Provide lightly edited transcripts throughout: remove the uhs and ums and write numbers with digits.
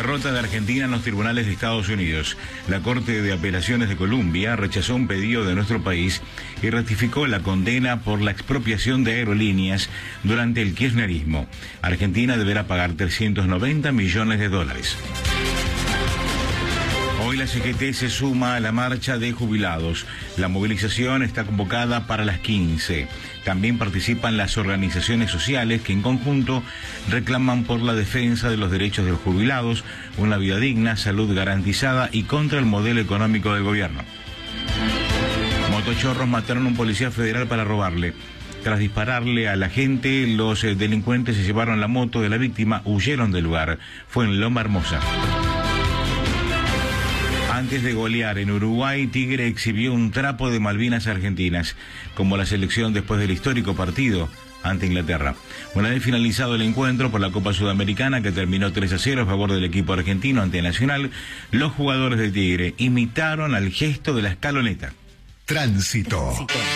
Derrota de Argentina en los tribunales de Estados Unidos. La Corte de Apelaciones de Colombia rechazó un pedido de nuestro país y ratificó la condena por la expropiación de aerolíneas durante el kirchnerismo. Argentina deberá pagar 390 millones de dólares. Hoy la CGT se suma a la marcha de jubilados. La movilización está convocada para las 15. También participan las organizaciones sociales que en conjunto reclaman por la defensa de los derechos de los jubilados, una vida digna, salud garantizada y contra el modelo económico del gobierno. Motochorros mataron a un policía federal para robarle. Tras dispararle a la gente, los delincuentes se llevaron la moto de la víctima, huyeron del lugar. Fue en Loma Hermosa. Antes de golear en Uruguay, Tigre exhibió un trapo de Malvinas argentinas, como la selección después del histórico partido ante Inglaterra. Una vez finalizado el encuentro por la Copa Sudamericana, que terminó 3-0 a favor del equipo argentino ante Nacional, los jugadores de Tigre imitaron al gesto de la escaloneta. Tránsito.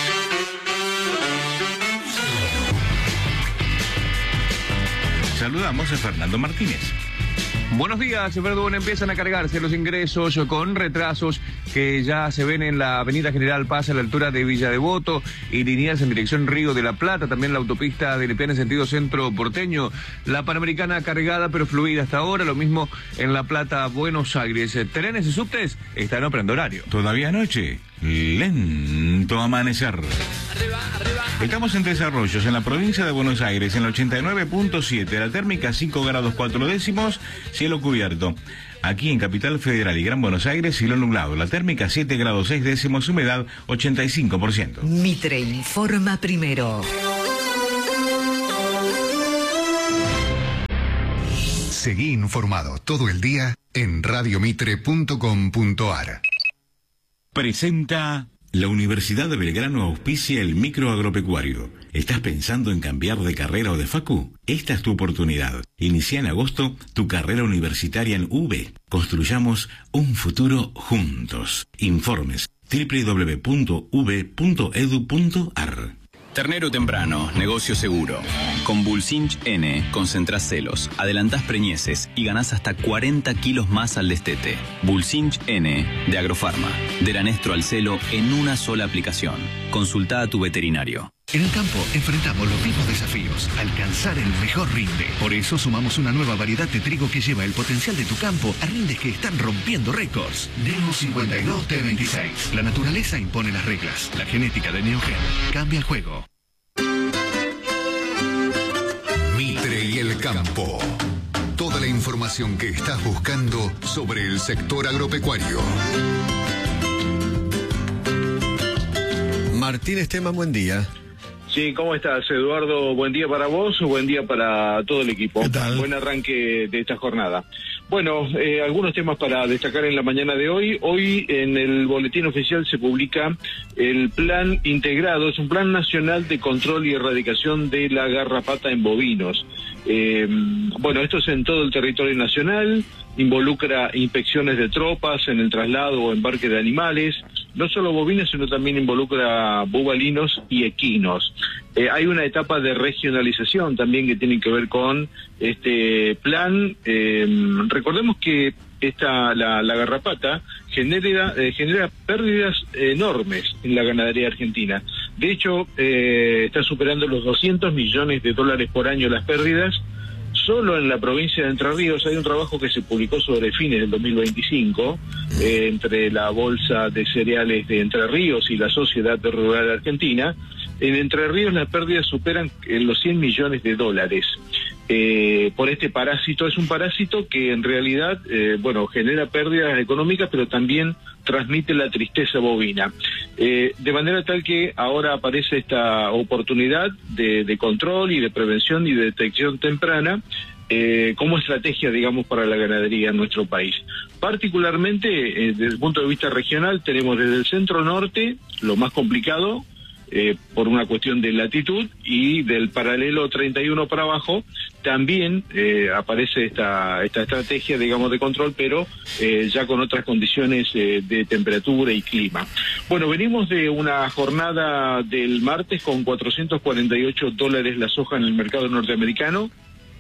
Saludamos a Fernando Martínez. Buenos días, perdón, empiezan a cargarse los ingresos con retrasos que ya se ven en la avenida General Paz a la altura de Villa Devoto y líneas en dirección Río de la Plata, también la autopista de Lepiana en sentido centro porteño, la Panamericana cargada pero fluida hasta ahora, lo mismo en La Plata, Buenos Aires. Trenes y subtes están operando horario. Todavía anoche, lento amanecer. Estamos en Tres Arroyos, en la provincia de Buenos Aires, en el 89.7, la térmica 5 grados 4 décimos, cielo cubierto. Aquí en Capital Federal y Gran Buenos Aires, cielo nublado, la térmica 7 grados 6 décimos, humedad 85%. Mitre informa primero. Seguí informado todo el día en radiomitre.com.ar. Presenta... La Universidad de Belgrano auspicia el microagropecuario. ¿Estás pensando en cambiar de carrera o de facu? Esta es tu oportunidad. Inicia en agosto tu carrera universitaria en UB. Construyamos un futuro juntos. Informes www.ub.edu.ar. Ternero temprano, negocio seguro. Con Bulsinch N concentrás celos, adelantás preñeces y ganás hasta 40 kilos más al destete. Bulsinch N de Agrofarma. Del anestro al celo en una sola aplicación. Consulta a tu veterinario. En el campo enfrentamos los mismos desafíos, alcanzar el mejor rinde. Por eso sumamos una nueva variedad de trigo que lleva el potencial de tu campo a rindes que están rompiendo récords. Neo 52 T26. La naturaleza impone las reglas. La genética de Neogen cambia el juego. Mitre y el campo. Toda la información que estás buscando sobre el sector agropecuario. Martín Esteban, buen día. Sí, ¿cómo estás, Eduardo? Buen día para vos, buen día para todo el equipo. ¿Qué tal? Buen arranque de esta jornada. Bueno, algunos temas para destacar en la mañana de hoy. Hoy en el boletín oficial se publica el plan integrado, es un plan nacional de control y erradicación de la garrapata en bovinos. Bueno, esto es en todo el territorio nacional, involucra inspecciones de tropas en el traslado o embarque de animales, no solo bovinos, sino también involucra bubalinos y equinos. Hay una etapa de regionalización también que tiene que ver con este plan. Recordemos que la garrapata genera pérdidas enormes en la ganadería argentina. De hecho, está superando los 200 millones de dólares por año las pérdidas. Solo en la provincia de Entre Ríos hay un trabajo que se publicó sobre fines del 2025 entre la Bolsa de Cereales de Entre Ríos y la Sociedad Rural Argentina. En Entre Ríos las pérdidas superan los 100 millones de dólares por este parásito. Es un parásito que en realidad, genera pérdidas económicas, pero también transmite la tristeza bovina. De manera tal que ahora aparece esta oportunidad de control y de prevención y de detección temprana como estrategia, digamos, para la ganadería en nuestro país. Particularmente, desde el punto de vista regional, tenemos desde el centro norte, lo más complicado, por una cuestión de latitud, y del paralelo 31 para abajo también aparece esta estrategia, digamos, de control, pero ya con otras condiciones de temperatura y clima. Bueno, venimos de una jornada del martes con $448 la soja en el mercado norteamericano.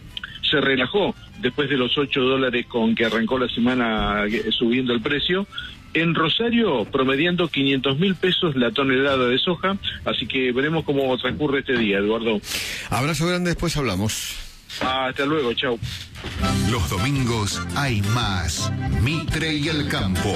se relajó después de los $8 con que arrancó la semana subiendo el precio. En Rosario, promediando 500.000 pesos la tonelada de soja, así que veremos cómo transcurre este día, Eduardo. Abrazo grande, después hablamos. Hasta luego, chau. Los domingos hay más Mitre y el Campo.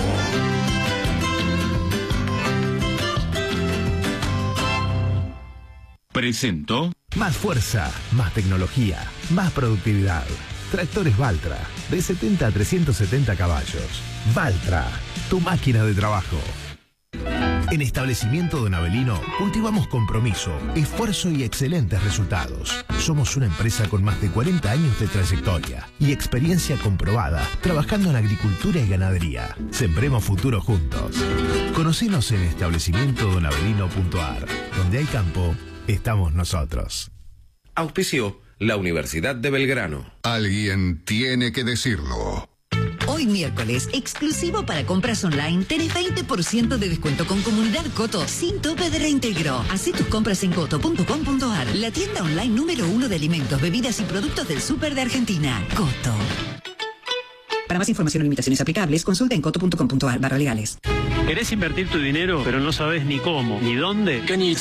Presento. Más fuerza, más tecnología, más productividad. Tractores Valtra, de 70 a 370 caballos. Valtra, tu máquina de trabajo. En Establecimiento Don Avelino cultivamos compromiso, esfuerzo y excelentes resultados. Somos una empresa con más de 40 años de trayectoria y experiencia comprobada trabajando en agricultura y ganadería. Sembremos futuro juntos. Conocenos en establecimientodonavelino.ar. Donde hay campo, estamos nosotros. Auspicio la Universidad de Belgrano. Alguien tiene que decirlo. Hoy miércoles, exclusivo para compras online, tenés 20% de descuento con Comunidad Coto, sin tope de reintegro. Hacé tus compras en coto.com.ar, la tienda online número 1 de alimentos, bebidas y productos del súper de Argentina. Coto. Para más información o limitaciones aplicables, consulta en coto.com.ar/legales. ¿Querés invertir tu dinero, pero no sabes ni cómo, ni dónde?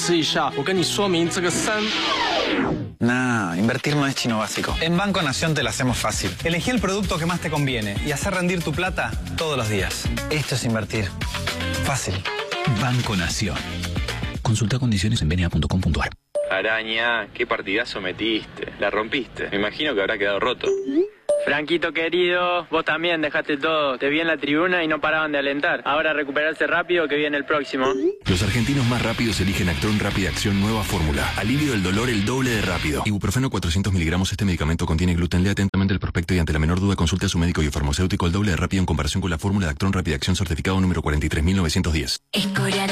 Nah, invertir no es chino básico. En Banco Nación te lo hacemos fácil. Elegí el producto que más te conviene y hacer rendir tu plata todos los días. Esto es invertir. Fácil. Banco Nación. Consulta condiciones en bna.com.ar. Araña, qué partidazo metiste. La rompiste. Me imagino que habrá quedado roto. Franquito querido, vos también dejaste todo. Te vi en la tribuna y no paraban de alentar. Ahora recuperarse rápido que viene el próximo. Los argentinos más rápidos eligen Actron Rápida Acción nueva fórmula. Alivio del dolor el doble de rápido. Ibuprofeno 400 miligramos. Este medicamento contiene gluten. Lea atentamente el prospecto y ante la menor duda consulte a su médico y farmacéutico el doble de rápido en comparación con la fórmula de Actron Rápida Acción certificado número 43.910. Escorial